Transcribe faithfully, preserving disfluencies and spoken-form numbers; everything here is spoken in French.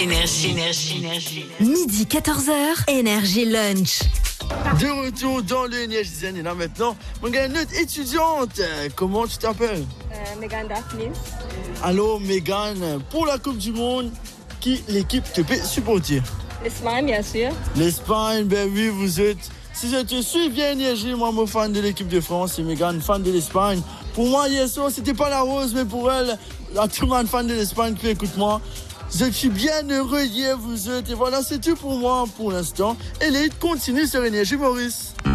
Énergie, énergie, énergie. Midi quatorze heures, Énergie Lunch. De retour dans le Énergie Zen et là maintenant, on a une autre étudiante. Comment tu t'appelles? Euh, Megan Daphnis. Allô Megan, pour la Coupe du Monde, qui l'équipe te peut supporter? L'Espagne, bien sûr. L'Espagne, ben oui, vous êtes. Si je te suis bien Énergie, moi, moi, fan de l'équipe de France et Megan, fan de l'Espagne. Pour moi, hier soir, c'était pas la rose, mais pour elle, la tout le monde fan de l'Espagne, puis écoute-moi. Je suis bien heureux hier, vous êtes. Et voilà, c'est tout pour moi pour l'instant. Et l'élite continue sur Énergie Maurice.